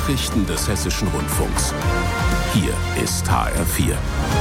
Nachrichten des Hessischen Rundfunks. Hier ist HR4.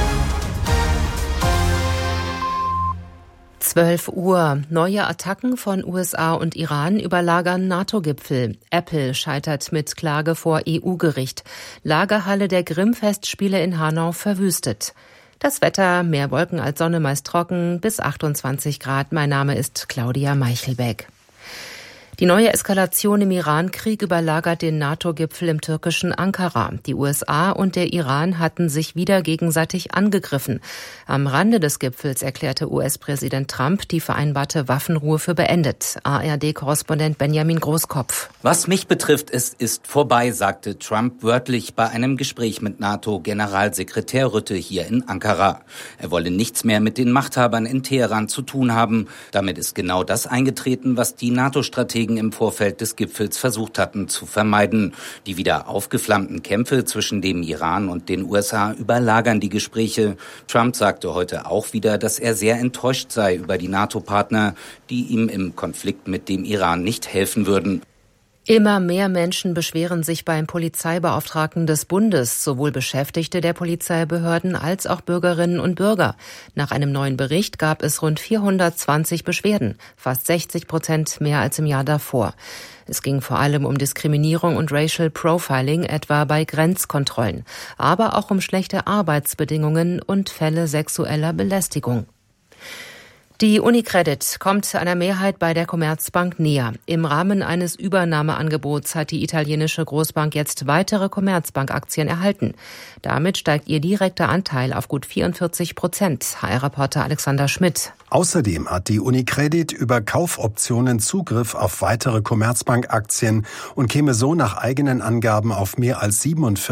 12 Uhr. Neue Attacken von USA und Iran überlagern NATO-Gipfel. Apple scheitert mit Klage vor EU-Gericht. Lagerhalle der Grimm-Festspiele in Hanau verwüstet. Das Wetter, mehr Wolken als Sonne, meist trocken, bis 28 Grad. Mein Name ist Claudia Meichelbeck. Die neue Eskalation im Iran-Krieg überlagert den NATO-Gipfel im türkischen Ankara. Die USA und der Iran hatten sich wieder gegenseitig angegriffen. Am Rande des Gipfels erklärte US-Präsident Trump die vereinbarte Waffenruhe für beendet. ARD-Korrespondent Benjamin Großkopf. Was mich betrifft, es ist vorbei, sagte Trump wörtlich bei einem Gespräch mit NATO-Generalsekretär Rutte hier in Ankara. Er wolle nichts mehr mit den Machthabern in Teheran zu tun haben. Damit ist genau das eingetreten, was die NATO-Strategen im Vorfeld des Gipfels versucht hatten zu vermeiden. Die wieder aufgeflammten Kämpfe zwischen dem Iran und den USA überlagern die Gespräche. Trump sagte heute auch wieder, dass er sehr enttäuscht sei über die NATO-Partner, die ihm im Konflikt mit dem Iran nicht helfen würden. Immer mehr Menschen beschweren sich beim Polizeibeauftragten des Bundes, sowohl Beschäftigte der Polizeibehörden als auch Bürgerinnen und Bürger. Nach einem neuen Bericht gab es rund 420 Beschwerden, fast 60% mehr als im Jahr davor. Es ging vor allem um Diskriminierung und Racial Profiling, etwa bei Grenzkontrollen, aber auch um schlechte Arbeitsbedingungen und Fälle sexueller Belästigung. Die UniCredit kommt einer Mehrheit bei der Commerzbank näher. Im Rahmen eines Übernahmeangebots hat die italienische Großbank jetzt weitere Commerzbank-Aktien erhalten. Damit steigt ihr direkter Anteil auf gut 44%. HR-Reporter Alexander Schmidt. Außerdem hat die UniCredit über Kaufoptionen Zugriff auf weitere Commerzbank-Aktien und käme so nach eigenen Angaben auf mehr als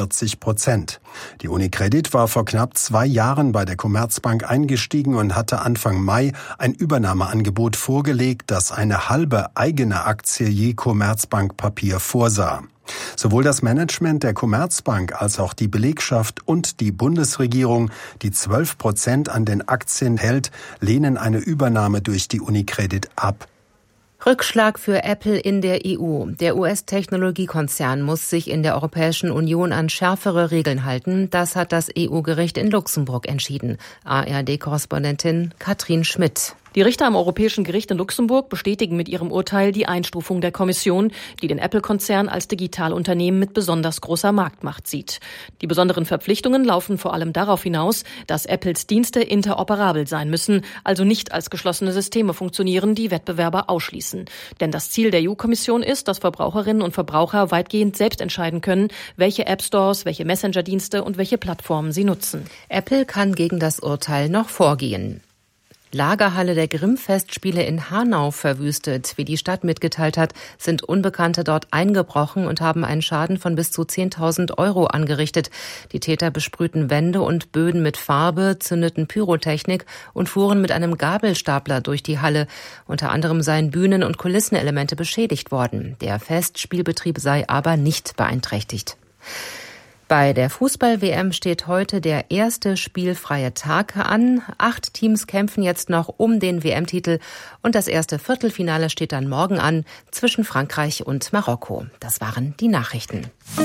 47%. Die UniCredit war vor knapp 2 Jahren bei der Commerzbank eingestiegen und hatte Anfang Mai ein Übernahmeangebot vorgelegt, das eine halbe eigene Aktie je Commerzbank-Papier vorsah. Sowohl das Management der Commerzbank als auch die Belegschaft und die Bundesregierung, die 12% an den Aktien hält, lehnen eine Übernahme durch die UniCredit ab. Rückschlag für Apple in der EU. Der US-Technologiekonzern muss sich in der Europäischen Union an schärfere Regeln halten. Das hat das EU-Gericht in Luxemburg entschieden. ARD-Korrespondentin Katrin Schmidt. Die Richter am Europäischen Gericht in Luxemburg bestätigen mit ihrem Urteil die Einstufung der Kommission, die den Apple-Konzern als Digitalunternehmen mit besonders großer Marktmacht sieht. Die besonderen Verpflichtungen laufen vor allem darauf hinaus, dass Apples Dienste interoperabel sein müssen, also nicht als geschlossene Systeme funktionieren, die Wettbewerber ausschließen. Denn das Ziel der EU-Kommission ist, dass Verbraucherinnen und Verbraucher weitgehend selbst entscheiden können, welche App-Stores, welche Messenger-Dienste und welche Plattformen sie nutzen. Apple kann gegen das Urteil noch vorgehen. Lagerhalle der Grimm-Festspiele in Hanau verwüstet. Wie die Stadt mitgeteilt hat, sind Unbekannte dort eingebrochen und haben einen Schaden von bis zu 10.000 Euro angerichtet. Die Täter besprühten Wände und Böden mit Farbe, zündeten Pyrotechnik und fuhren mit einem Gabelstapler durch die Halle. Unter anderem seien Bühnen- und Kulissenelemente beschädigt worden. Der Festspielbetrieb sei aber nicht beeinträchtigt. Bei der Fußball-WM steht heute der erste spielfreie Tag an. 8 Teams kämpfen jetzt noch um den WM-Titel und das erste Viertelfinale steht dann morgen an zwischen Frankreich und Marokko. Das waren die Nachrichten.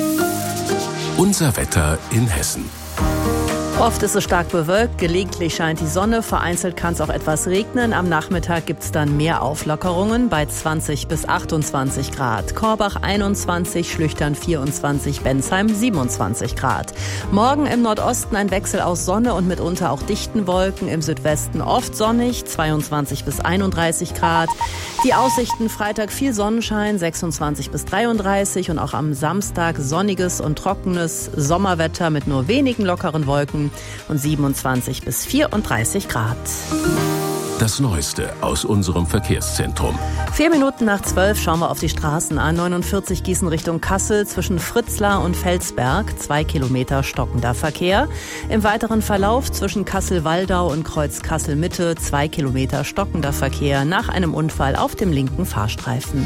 Unser Wetter in Hessen. Oft ist es stark bewölkt, gelegentlich scheint die Sonne, vereinzelt kann es auch etwas regnen. Am Nachmittag gibt es dann mehr Auflockerungen bei 20 bis 28 Grad. Korbach 21, Schlüchtern 24, Bensheim 27 Grad. Morgen im Nordosten ein Wechsel aus Sonne und mitunter auch dichten Wolken. Im Südwesten oft sonnig, 22 bis 31 Grad. Die Aussichten: Freitag viel Sonnenschein, 26 bis 33 und auch am Samstag sonniges und trockenes Sommerwetter mit nur wenigen lockeren Wolken und 27 bis 34 Grad. Das Neueste aus unserem Verkehrszentrum. 4 Minuten nach 12 schauen wir auf die Straßen. A49 Gießen Richtung Kassel zwischen Fritzlar und Felsberg. 2 Kilometer stockender Verkehr. Im weiteren Verlauf zwischen Kassel-Waldau und Kreuz Kassel-Mitte 2 Kilometer stockender Verkehr nach einem Unfall auf dem linken Fahrstreifen.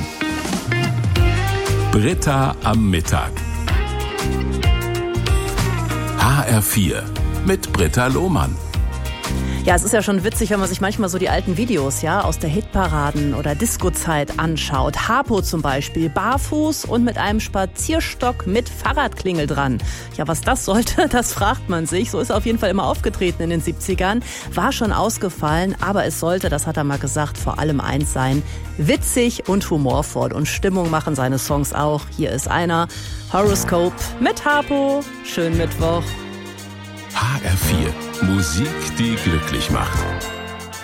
Britta am Mittag. HR4 mit Britta Lohmann. Ja, es ist ja schon witzig, wenn man sich manchmal so die alten Videos aus der Hitparaden oder Disco-Zeit anschaut. Harpo zum Beispiel, barfuß und mit einem Spazierstock mit Fahrradklingel dran. Ja, was das sollte, das fragt man sich. So ist er auf jeden Fall immer aufgetreten in den 70ern. War schon ausgefallen, aber es sollte, das hat er mal gesagt, vor allem eins sein: witzig und humorvoll. Und Stimmung machen seine Songs auch. Hier ist einer: Horoscope mit Harpo. Schönen Mittwoch. HR4, Musik, die glücklich macht.